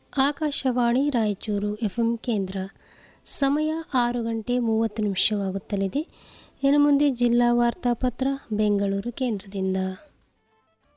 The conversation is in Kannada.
ಆಕಾಶವಾಣಿ ರಾಯಚೂರು FM ಕೇಂದ್ರ. ಸಮಯ 6:30 ನಿಮಿಷವಾಗುತ್ತಲಿದೆ. ಇನ್ನು ಮುಂದೆ ಜಿಲ್ಲಾ ವಾರ್ತಾಪತ್ರ ಬೆಂಗಳೂರು ಕೇಂದ್ರದಿಂದ.